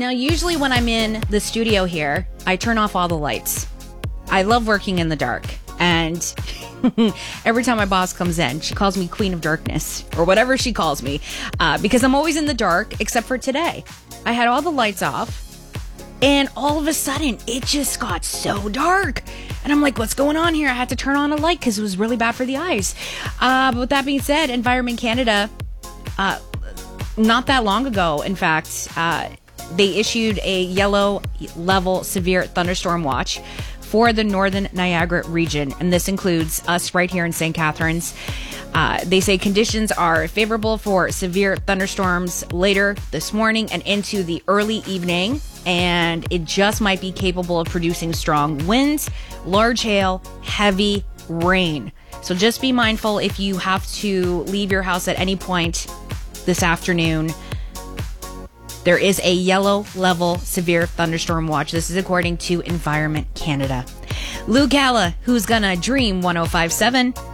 Now, usually when I'm in the studio here, I turn off all the lights. I love working in the dark. And every time my boss comes in, she calls me Queen of Darkness or whatever she calls me, because I'm always in the dark, except for today. I had all the lights off and all of a sudden it just got so dark. And I'm like, what's going on here? I had to turn on a light because it was really bad for the eyes. But with that being said, Environment Canada, not that long ago, in fact, they issued a yellow level severe thunderstorm watch for the northern Niagara region, and this includes us right here in St. Catharines. They say conditions are favorable for severe thunderstorms later this morning and into the early evening, and it just might be capable of producing strong winds, large hail, heavy rain. So just be mindful if you have to leave your house at any point this afternoon. There is a yellow level severe thunderstorm watch. This is according to Environment Canada. Lou Gala, Who's Gonna Dream 105.7.